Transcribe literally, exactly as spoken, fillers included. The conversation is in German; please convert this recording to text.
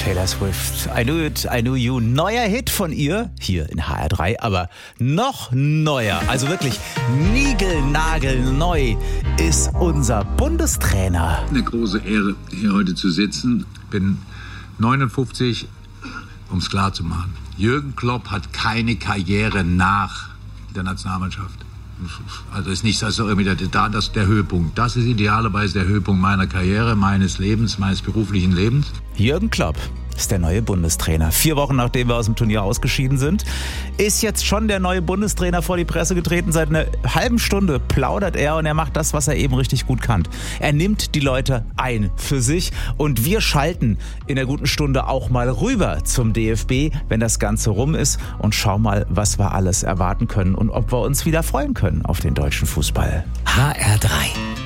Taylor Swift, I Knew It, I Knew You. Neuer Hit von ihr, hier in H R drei, aber noch neuer, also wirklich niegelnagelneu ist unser Bundestrainer. Eine große Ehre, hier heute zu sitzen. Bin neunundfünfzig, um es klar zu machen. Jürgen Klopp hat keine Karriere nach der Nationalmannschaft. Also ist nicht also irgendwie der, das der Höhepunkt. Das ist idealerweise der Höhepunkt meiner Karriere, meines Lebens, meines beruflichen Lebens. Jürgen Klopp ist der neue Bundestrainer. Vier Wochen nachdem wir aus dem Turnier ausgeschieden sind, ist jetzt schon der neue Bundestrainer vor die Presse getreten. Seit einer halben Stunde plaudert er und er macht das, was er eben richtig gut kann. Er nimmt die Leute ein für sich und wir schalten in der guten Stunde auch mal rüber zum D F B, wenn das Ganze rum ist, und schauen mal, was wir alles erwarten können und ob wir uns wieder freuen können auf den deutschen Fußball. H R drei